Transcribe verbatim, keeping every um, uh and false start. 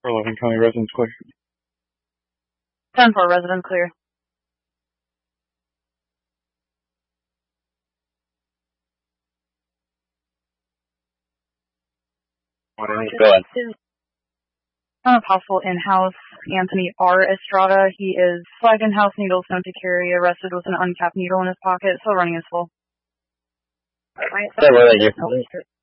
For Logan County residents clear. ten four residents clear. Go ahead. On a possible in-house, Anthony R. Estrada. He is flagged in-house, needles known to carry, arrested with an uncapped needle in his pocket, still running his full. Right, so thank you.